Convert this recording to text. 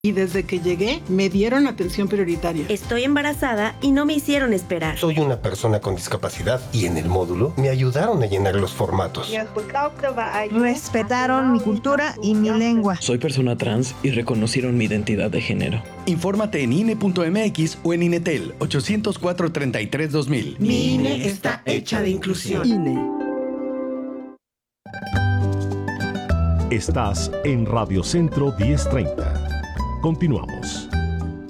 Y desde que llegué, me dieron atención prioritaria. Estoy embarazada y no me hicieron esperar. Soy una persona con discapacidad y en el módulo me ayudaron a llenar los formatos. Respetaron mi cultura y mi lengua. Soy persona trans y reconocieron mi identidad de género. Infórmate en INE.mx o en INETEL 804-33-2000. Mi INE está hecha de inclusión. INE. Estás en Radio Centro 1030. Continuamos.